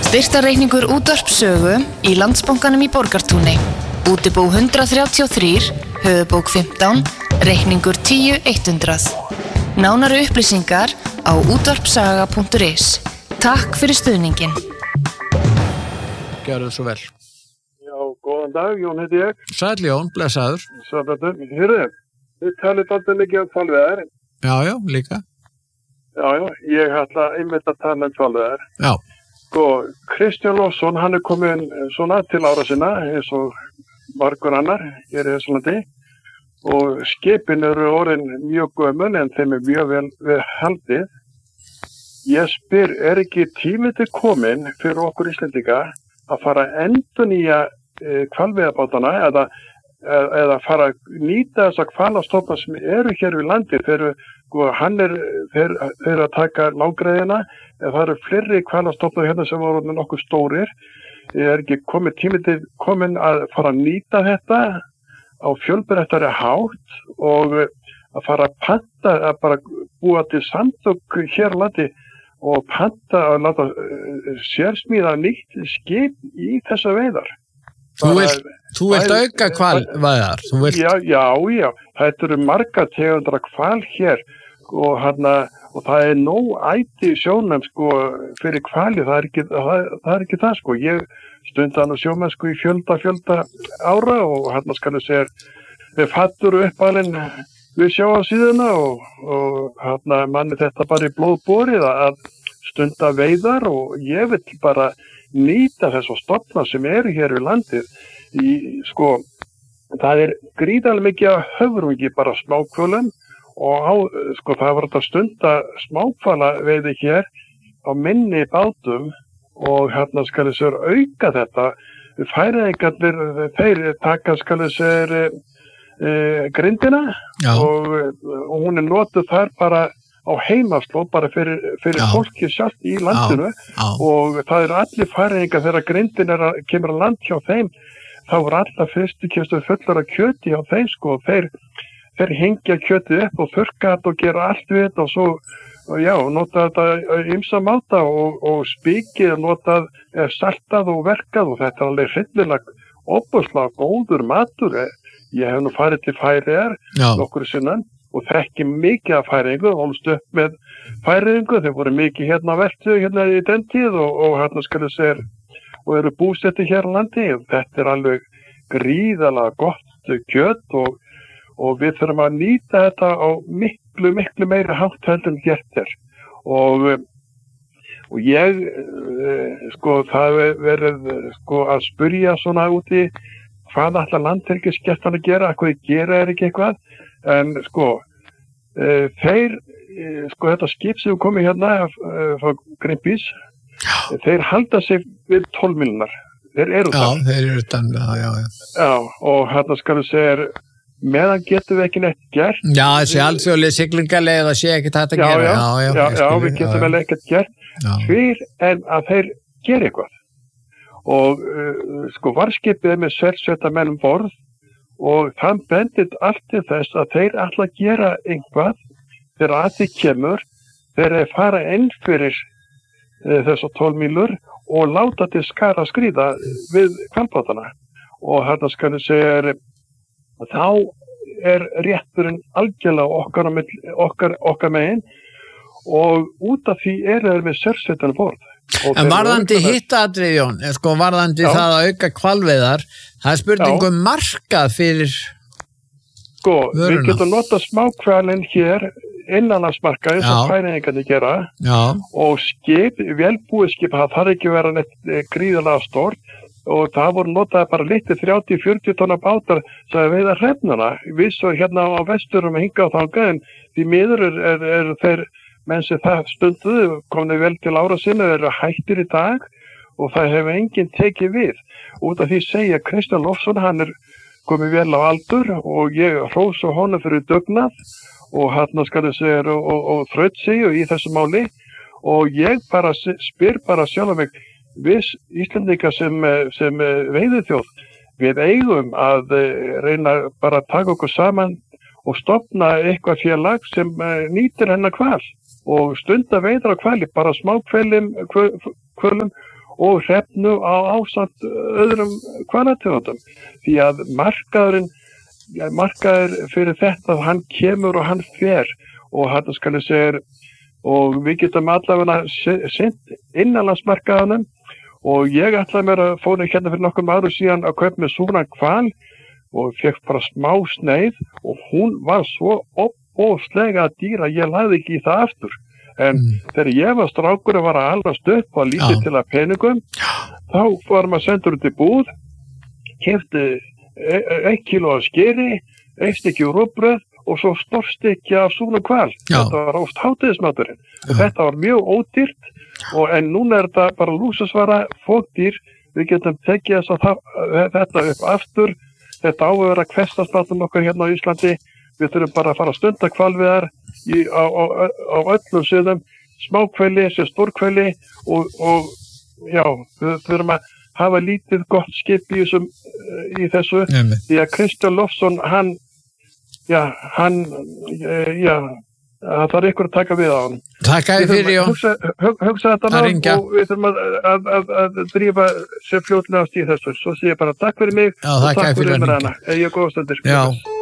Styrktarreikningur útvarpssögu í Landsbankanum í Borgartúni. Útibú 133, höfubók 15, reikningur 10100. Nánari upplýsingar á útvarpssaga.is. Takk fyrir stuðningin. Gjörðu svo vel. Já, góðan dag, Jón heiti ég. Sæll Jón, blessaður. Sæll, hyrðu, þið talið alltaf mikið um hvalveiðar. Já, líka. Já, ég ætla einmitt að tala um hvalveiðar. Já. Kristján Loftsson, hann komin svona til ára sinna, eins og margur annar hér í þessu landi. Og skipin eru orðin mjög gömul en þeim mjög vel við haldið. Ég spyr, ekki tími til komin fyrir okkur Íslendinga að fara að endurnýja hvalveiðabátana eða fara að nýta þessa hvalastofna sem eru hér við landi þegar þeir að taka lágreiðina eða það eru fleiri hvalastofnar hérna sem voru nokkuð stórir. Ekki komin að fara að nýta þetta á fjölbreyttari hátt og að fara að panta, að bara búa til samtök hér á landi og panta að láta sérsmíða nýtt skip í þessa veiðar. Þú vilt auka hvalveiðar? Já, þetta eru margar tegundar hval hér og það nóg æti sjónum fyrir hvali, það er ekki það Ég stundaði nú sjómennsku í fjölda ára og skal ég segja fattur uppalinn við sjávarsíðuna og manni þetta bara í blóðborið að stunda veiðar og ég vil bara nýta þessa stofna sem eru hér við landið. Það gríðarlega mikið af höfrungi bara smáhvölum og það var þetta stunda smáhvala veiði hér á minni bátum og skal ég segja auka þetta. Færeyingarnir, þeir taka skal ég segja grindina og hún notuð þar bara á heimaslóð bara fyrir fólki sjálft í landinu og það allir færeyingar þegar grindin kemur að land hjá þeim þá allar fyrstu kistur fullar af kjöti hjá þeim þeir hengja kjötið upp og þurrka þetta og gera allt við þetta og svo nota þetta ýmsa máta og spikið notað, saltað og verkað og þetta alveg hryllilega ofboðslega góður matur. Ég hef nú farið til Færeyjar nokkru sinnum og þekki mikið af Færeyingu, ólst upp með Færeyingu, þeir voru mikið hérna á veltu hérna í den tíð og skal ég segja og eru búsettir hér á landi. Þetta alveg gríðarlega gott kjöt og við þurfum að nýta þetta á miklu meiri hátt heldur en gert og ég það verið að spyrja svona úti hvað ætla landhelgisgæslan að gera, hvað þið gera ekki eitthvað en þeir þetta skip sem komið hérna frá Greenpeace þeir halda sig við 12 mílurnar. Þeir eru það. Já, þeir eru það, Já, og skal ég segja meðan getum við ekki neitt gert. Já, þessi alþjóðlega siglingarleið það sé ekki þetta að gera. Já, við getum vel ekkert gert fyrir en að þeir gera eitthvað. Og varskipið með sérsveitamenn um borð og það bendir allt til þess að þeir ætla að gera eitthvað þegar að því kemur þeir fara inn fyrir þessar 12 mílur og láta til skara skríða við hvalbátana og skal ég segja þá rétturinn algjörlega okkar megin og út af því þeir með sérsveitan borð. En varðandi hittaatriði Jón, varðandi það að auka hvalveiðar, það spurningum markað fyrir vöruna. Við getum notað smáhvalinn hér innanlandsmarkaði sem Færeyingarnir gera og velbúið skip, það þarf ekki að vera neitt gríðarlega stórt og það voru notaði bara litið 30-40 tonna bátar sem veiða hrefnuna. Við svo hérna á vesturum hinga á þangað en því miður eru þeir menn sem það stunduðu komið vel til ára sinna, þeir eru hættir í dag og það hefur enginn tekið við. Út af því segja Kristján Loftsson, hann komið vel á aldur og ég hrósa honum fyrir dugnað og skal ég segja og þraut sig í þessu máli og ég bara spyr bara sjálf mig, við Íslendingar sem veiðiþjóð, við eigum að reyna bara að taka okkur saman og stofna eitthvað félag sem nýtir hennar hval og stunda veiðar á hvali, bara smáhvölum og hrefnu á ásamt öðrum hvalategundum. Því að markaður fyrir þetta að hann kemur og hann fer og hann skal ég segja og við getum allavega sent innanlandsmarkaðanum og ég ætlaði mér að fóna hérna fyrir nokkrum árum síðan að kaupa með svona hval og fekk bara smá sneið og hún var svo óslega dýr að ég lagði ekki í það aftur. En þegar ég var strákur og var að alast upp og lítið til að peningum, þá var maður sendur út í búð, keypti 1 kíló af skeri, 1 stykki rúgbrauð og svo stórstykki af súnum hval. Þetta var oft hátíðismaturinn. Og þetta var mjög ódýrt, en núna þetta bara lúsusvara fókdýr. Við getum tekið þetta upp aftur. Þetta á að vera hversdagsmaturinn okkar hérna á Íslandi. Við þurfum bara að fara að stunda hvalveiðar á öllum sviðum, smáhveli sem stórhveli og já, við þurfum að hafa lítið gott skip í þessu því að Kristján Loftsson það þarf ykkur að taka við á hann. Takk fyrir Jón. Hugsa þetta nátt og við þurfum að drífa sér fljótlegast í þessu. Svo sé ég bara takk fyrir mig og takk fyrir umræðina. Ég er góð stundir.